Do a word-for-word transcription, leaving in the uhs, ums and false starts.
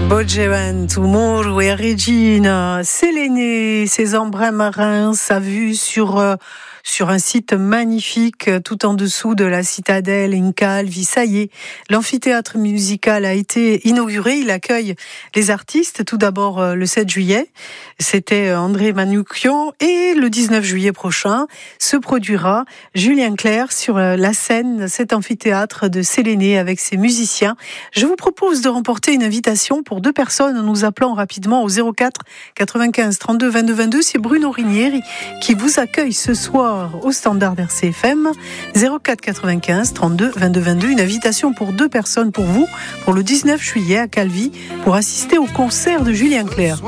Boggeran, Tumor et Regina, Séléné, ses embruns marins, sa vue sur, euh, sur un site magnifique tout en dessous de la citadelle Incalvi. Ça y est, l'amphithéâtre musical a été inauguré. Il accueille les artistes tout d'abord euh, le sept juillet. C'était André Manoukian et le dix-neuf juillet prochain se produira Julien Clerc sur la scène de cet amphithéâtre de Séléné avec ses musiciens. Je vous propose de remporter une invitation pour deux personnes en nous appelant rapidement au zéro quatre quatre-vingt-quinze trente-deux vingt-deux vingt-deux. C'est Bruno Rinieri qui vous accueille ce soir au Standard R C F M. zéro quatre quatre-vingt-quinze trente-deux vingt-deux vingt-deux. Une invitation pour deux personnes pour vous pour le dix-neuf juillet à Calvi pour assister au concert de Julien Clerc.